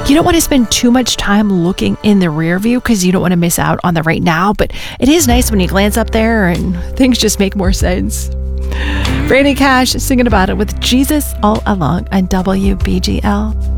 You don't want to spend too much time looking in the rear view because you don't want to miss out on the right now, but it is nice when you glance up there and things just make more sense. Brandi Cash singing about it with Jesus All Along on WBGL.